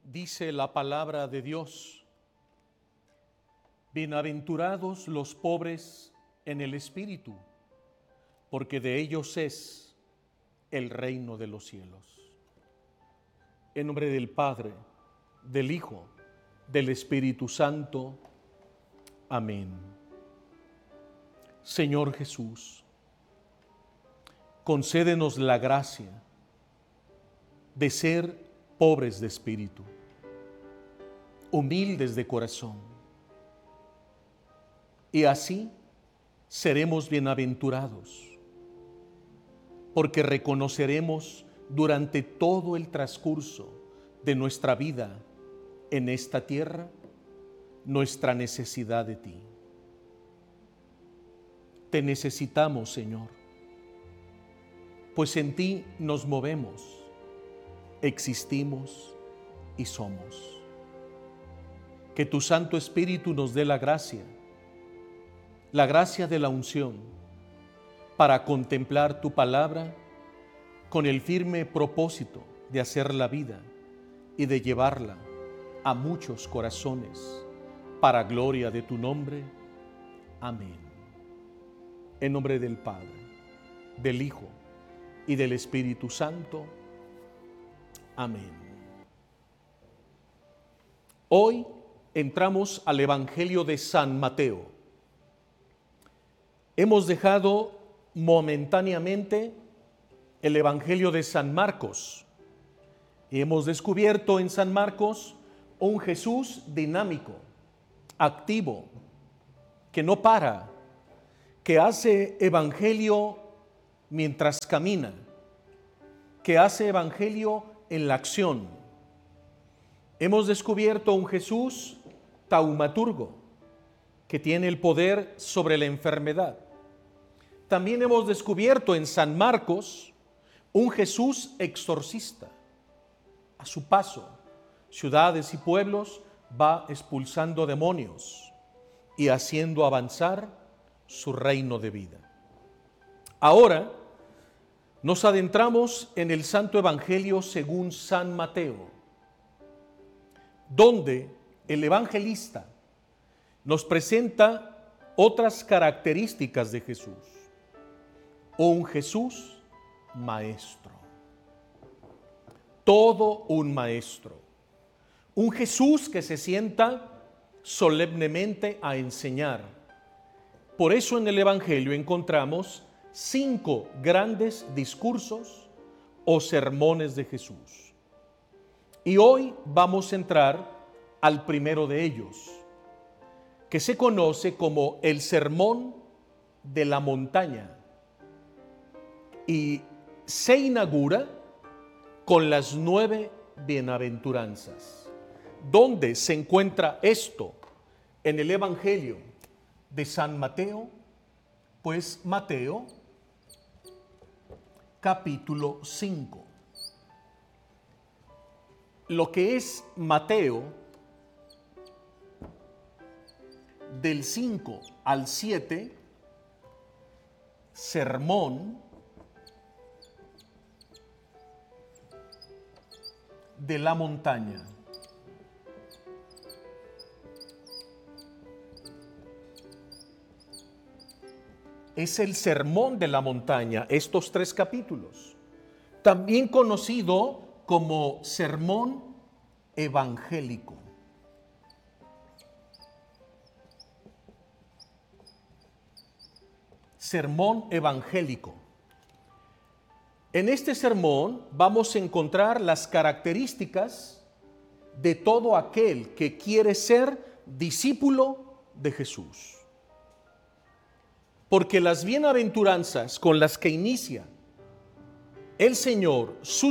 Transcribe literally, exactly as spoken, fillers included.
Dice la palabra de Dios: bienaventurados los pobres en el espíritu, porque de ellos es el reino de los cielos. En nombre del Padre, del Hijo, del Espíritu Santo. Amén. Señor Jesús, concédenos la gracia de ser pobres de espíritu, humildes de corazón, y así seremos bienaventurados, porque reconoceremos durante todo el transcurso de nuestra vida en esta tierra nuestra necesidad de ti. Te necesitamos, Señor, pues en ti nos movemos, existimos y somos. Que tu Santo Espíritu nos dé la gracia, la gracia de la unción, para contemplar tu palabra con el firme propósito de hacer la vida y de llevarla a muchos corazones para gloria de tu nombre. Amén. En nombre del Padre, del Hijo y del Espíritu Santo. Amén. Hoy entramos al Evangelio de San Mateo. Hemos dejado momentáneamente el Evangelio de San Marcos y hemos descubierto en San Marcos un Jesús dinámico, activo, que no para, que hace evangelio mientras camina, que hace evangelio en la acción. Hemos descubierto un Jesús taumaturgo, que tiene el poder sobre la enfermedad. También hemos descubierto en San Marcos un Jesús exorcista. A su paso, ciudades y pueblos va expulsando demonios y haciendo avanzar su reino de vida. Ahora nos adentramos en el Santo Evangelio según San Mateo, donde el evangelista nos presenta otras características de Jesús. Un Jesús maestro, todo un maestro, un Jesús que se sienta solemnemente a enseñar. Por eso en el Evangelio encontramos cinco grandes discursos o sermones de Jesús. Y hoy vamos a entrar al primero de ellos, que se conoce como el Sermón de la Montaña, y se inaugura con las nueve bienaventuranzas. ¿Dónde se encuentra esto en el Evangelio de San Mateo? Pues Mateo capítulo cinco. Lo que es Mateo del cinco al siete, sermón de la montaña. Es el sermón de la montaña, estos tres capítulos, también conocido como sermón evangélico. Sermón evangélico. En este sermón vamos a encontrar las características de todo aquel que quiere ser discípulo de Jesús. Porque las bienaventuranzas con las que inicia el Señor su